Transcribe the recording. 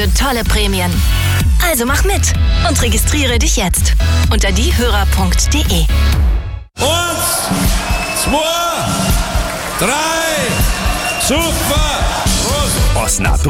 für tolle Prämien. Also mach mit und registriere dich jetzt unter diehörer.de. 1, 2, 3, super! Osnabrück